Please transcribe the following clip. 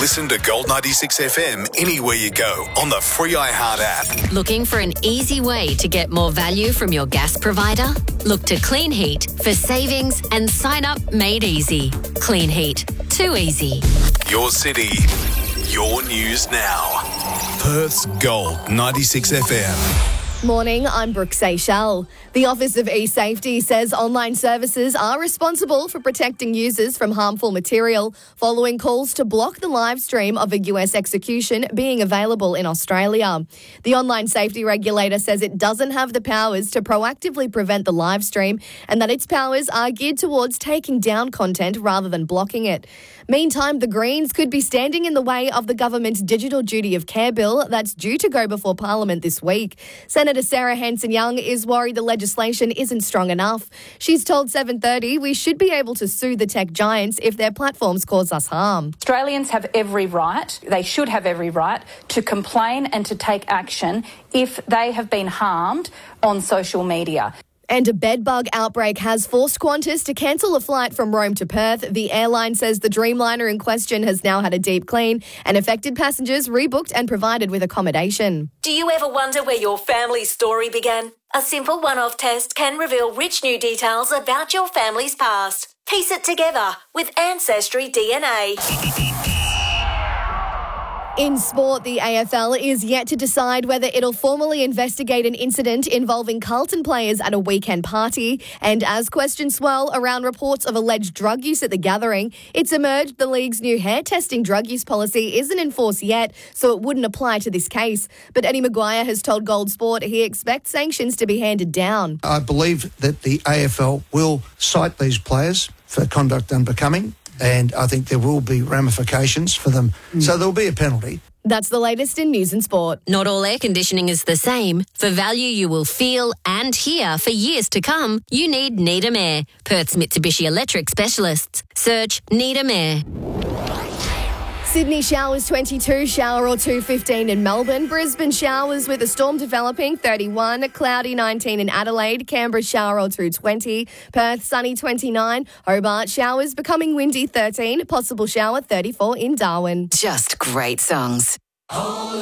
Listen to Gold 96 FM anywhere you go on the free iHeart app. Looking for an easy way to get more value from your gas provider? Look to Clean Heat for savings and sign up made easy. Clean Heat. Too easy. Your city, your news now. Perth's Gold 96 FM. Morning, I'm Brooke Seychelles. The Office of E-Safety says online services are responsible for protecting users from harmful material following calls to block the live stream of a US execution being available in Australia. The online safety regulator says it doesn't have the powers to proactively prevent the live stream and that its powers are geared towards taking down content rather than blocking it. Meantime, the Greens could be standing in the way of the government's Digital Duty of Care bill that's due to go before Parliament this week. Senator Sarah Hanson-Young is worried the legislation isn't strong enough. She's told 7:30 we should be able to sue the tech giants if their platforms cause us harm. Australians have every right, they should have every right, to complain and to take action if they have been harmed on social media. And a bedbug outbreak has forced Qantas to cancel a flight from Rome to Perth. The airline says the Dreamliner in question has now had a deep clean and affected passengers rebooked and provided with accommodation. Do you ever wonder where your family's story began? A simple one-off test can reveal rich new details about your family's past. Piece it together with Ancestry DNA. In sport, the AFL is yet to decide whether it'll formally investigate an incident involving Carlton players at a weekend party. And as questions swirl around reports of alleged drug use at the gathering, it's emerged the league's new hair testing drug use policy isn't in force yet, so it wouldn't apply to this case. But Eddie Maguire has told Gold Sport he expects sanctions to be handed down. I believe that the AFL will cite these players for conduct unbecoming, and I think there will be ramifications for them. So there will be a penalty. That's the latest in news and sport. Not all air conditioning is the same. For value you will feel and hear for years to come, you need Needham Air. Perth's Mitsubishi Electric specialists. Search Needham Air. Sydney showers 22, shower or 2 15 in Melbourne. Brisbane showers with a storm developing 31, cloudy 19 in Adelaide. Canberra shower or 2 20, Perth sunny 29, Hobart showers becoming windy 13, possible shower 34 in Darwin. Just great songs.